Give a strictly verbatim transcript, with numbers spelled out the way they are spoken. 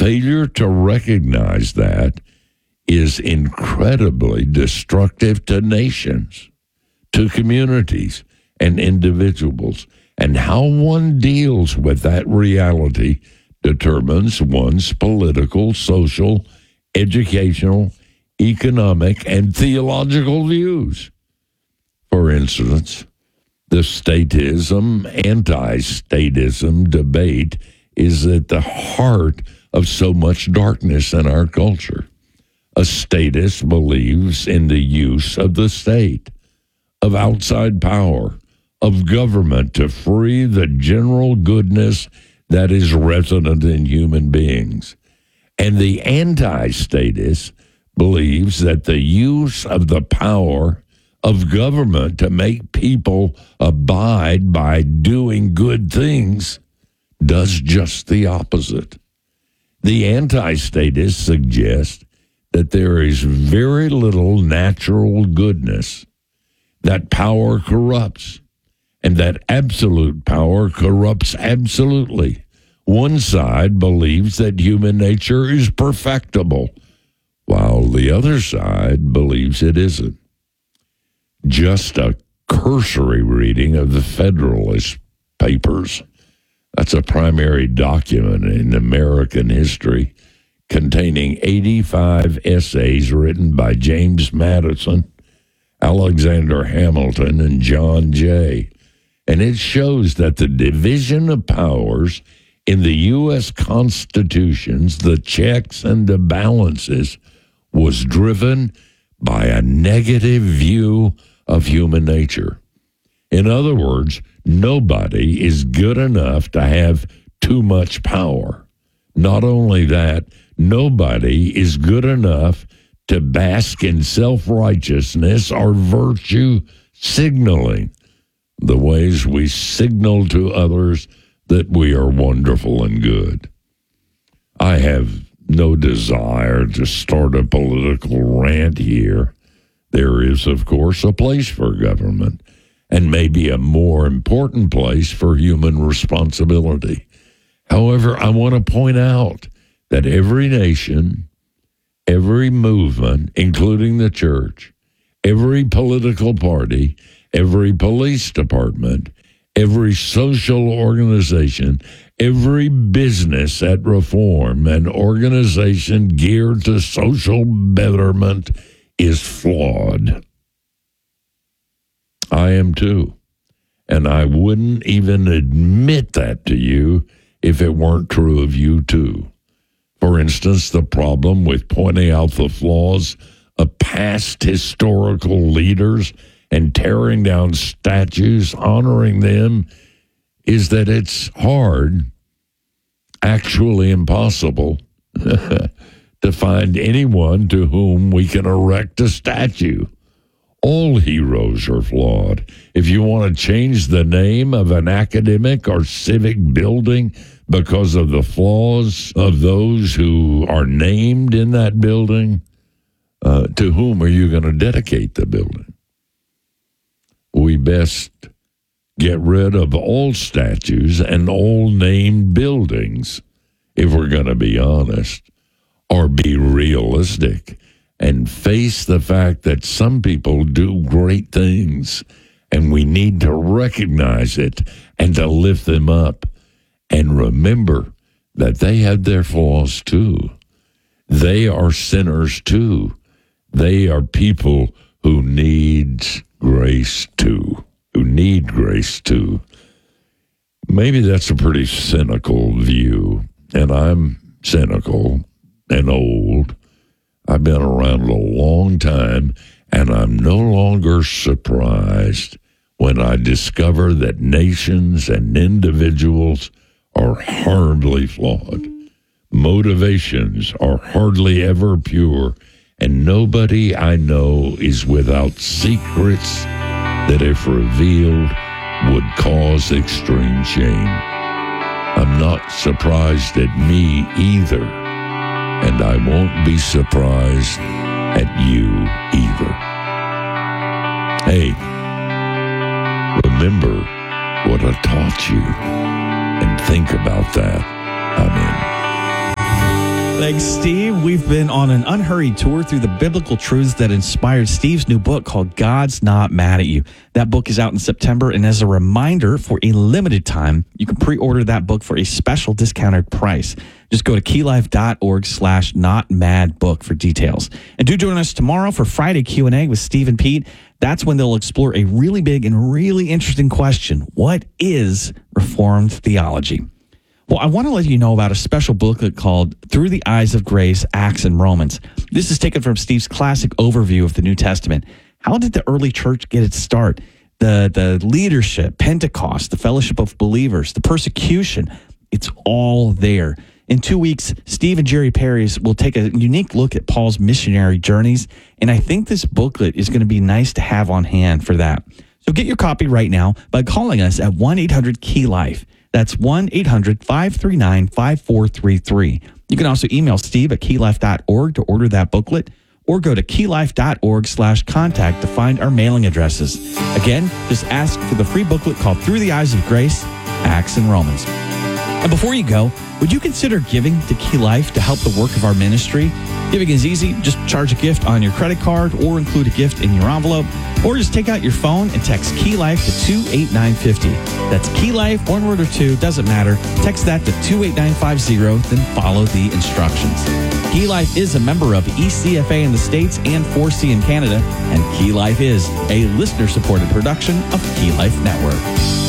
failure to recognize that is incredibly destructive to nations, to communities, and individuals. And how one deals with that reality determines one's political, social, educational, economic, and theological views. For instance, the statism, anti-statism debate is at the heart of so much darkness in our culture. A statist believes in the use of the state, of outside power, of government to free the general goodness that is resident in human beings. And the anti-statist believes that the use of the power of government to make people abide by doing good things does just the opposite. The anti-statist suggests that there is very little natural goodness, that power corrupts, and that absolute power corrupts absolutely. One side believes that human nature is perfectible, while the other side believes it isn't. Just a cursory reading of the Federalist Papers, that's a primary document in American history, containing eighty-five essays written by James Madison, Alexander Hamilton, and John Jay. And it shows that the division of powers in the U S Constitutions, the checks and the balances, was driven by a negative view of human nature. In other words, nobody is good enough to have too much power. Not only that, nobody is good enough to bask in self-righteousness or virtue signaling, the ways we signal to others that we are wonderful and good. I have no desire to start a political rant here. There is, of course, a place for government, and maybe a more important place for human responsibility. However, I want to point out that every nation, every movement, including the church, every political party, every police department, every social organization, every business at reform, and organization geared to social betterment is flawed. I am too. And I wouldn't even admit that to you if it weren't true of you too. For instance, the problem with pointing out the flaws of past historical leaders and tearing down statues, honoring them, is that it's hard, actually impossible, to find anyone to whom we can erect a statue. All heroes are flawed. If you want to change the name of an academic or civic building because of the flaws of those who are named in that building, uh, to whom are you going to dedicate the building? We best get rid of all statues and all named buildings, if we're going to be honest, or be realistic and face the fact that some people do great things, and we need to recognize it and to lift them up and remember that they have their flaws too. They are sinners too. They are people who need grace too, who need grace too. Maybe that's a pretty cynical view, and I'm cynical and old. I've been around a long time, and I'm no longer surprised when I discover that nations and individuals are horribly flawed. Motivations are hardly ever pure, and nobody I know is without secrets that, if revealed, would cause extreme shame. I'm not surprised at me either, and I won't be surprised at you either. Hey, remember what I taught you, and think about that. Amen. Thanks, Steve. We've been on an unhurried tour through the biblical truths that inspired Steve's new book called God's Not Mad at You. That book is out in September, and as a reminder, for a limited time, you can pre-order that book for a special discounted price. Just go to keylife.org slash not mad book for details. And do join us tomorrow for Friday Q and A with Steve and Pete. That's when they'll explore a really big and really interesting question. What is Reformed theology? Well, I want to let you know about a special booklet called Through the Eyes of Grace, Acts and Romans. This is taken from Steve's classic overview of the New Testament. How did the early church get its start? The, the leadership, Pentecost, the fellowship of believers, the persecution, it's all there. In two weeks, Steve and Jerry Perrys will take a unique look at Paul's missionary journeys, and I think this booklet is going to be nice to have on hand for that. So get your copy right now by calling us at one eight hundred key life. That's one eight hundred five three nine five four three three. You can also email Steve at keylife dot org to order that booklet, or go to keylife.org slash contact to find our mailing addresses. Again, just ask for the free booklet called Through the Eyes of Grace, Acts and Romans. And before you go, would you consider giving to Key Life to help the work of our ministry? Giving is easy. Just charge a gift on your credit card or include a gift in your envelope, or just take out your phone and text Key Life to two eight nine five zero. That's Key Life, one word or two, doesn't matter. Text that to two eight nine five zero, then follow the instructions. Key Life is a member of E C F A in the States and four C in Canada, and Key Life is a listener-supported production of Key Life Network.